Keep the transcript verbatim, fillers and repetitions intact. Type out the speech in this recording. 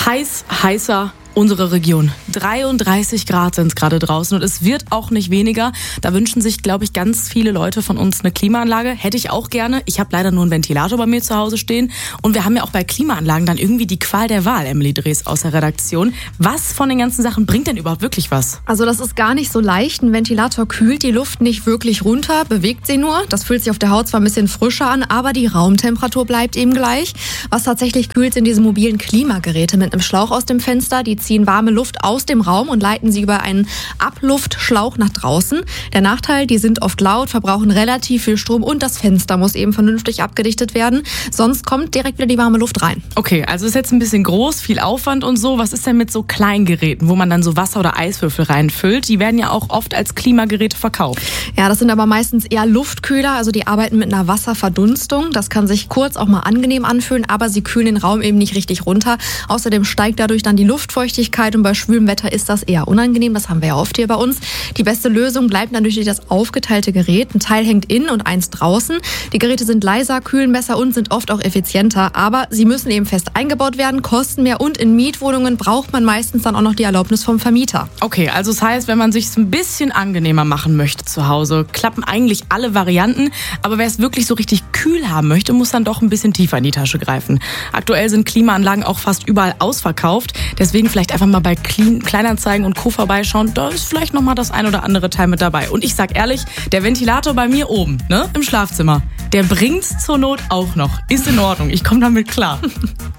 Heiß, heißer. Unsere Region. dreiunddreißig Grad sind es gerade draußen und es wird auch nicht weniger. Da wünschen sich, glaube ich, ganz viele Leute von uns eine Klimaanlage. Hätte ich auch gerne. Ich habe leider nur einen Ventilator bei mir zu Hause stehen. Und wir haben ja auch bei Klimaanlagen dann irgendwie die Qual der Wahl, Emily Drees aus der Redaktion. Was von den ganzen Sachen bringt denn überhaupt wirklich was? Also das ist gar nicht so leicht. Ein Ventilator kühlt die Luft nicht wirklich runter, bewegt sie nur. Das fühlt sich auf der Haut zwar ein bisschen frischer an, aber die Raumtemperatur bleibt eben gleich. Was tatsächlich kühlt, sind diese mobilen Klimageräte mit einem Schlauch aus dem Fenster. Die ziehen warme Luft aus dem Raum und leiten sie über einen Abluftschlauch nach draußen. Der Nachteil, die sind oft laut, verbrauchen relativ viel Strom und das Fenster muss eben vernünftig abgedichtet werden. Sonst kommt direkt wieder die warme Luft rein. Okay, also ist jetzt ein bisschen groß, viel Aufwand und so. Was ist denn mit so Kleingeräten, wo man dann so Wasser- oder Eiswürfel reinfüllt? Die werden ja auch oft als Klimageräte verkauft. Ja, das sind aber meistens eher Luftkühler, also die arbeiten mit einer Wasserverdunstung. Das kann sich kurz auch mal angenehm anfühlen, aber sie kühlen den Raum eben nicht richtig runter. Außerdem steigt dadurch dann die Luftfeuchtigkeit und bei schwülem Wetter ist das eher unangenehm. Das haben wir ja oft hier bei uns. Die beste Lösung bleibt natürlich das aufgeteilte Gerät. Ein Teil hängt innen und eins draußen. Die Geräte sind leiser, kühlen besser und sind oft auch effizienter. Aber sie müssen eben fest eingebaut werden, kosten mehr und in Mietwohnungen braucht man meistens dann auch noch die Erlaubnis vom Vermieter. Okay, also das heißt, wenn man sich ein bisschen angenehmer machen möchte zu Hause, klappen eigentlich alle Varianten. Aber wer es wirklich so richtig kühl haben möchte, muss dann doch ein bisschen tiefer in die Tasche greifen. Aktuell sind Klimaanlagen auch fast überall ausverkauft. Deswegen vielleicht einfach mal bei Clean, Kleinanzeigen und Co. vorbeischauen. Da ist vielleicht noch mal das ein oder andere Teil mit dabei. Und ich sag ehrlich, der Ventilator bei mir oben, ne, im Schlafzimmer, der bringt's zur Not auch noch. Ist in Ordnung. Ich komme damit klar.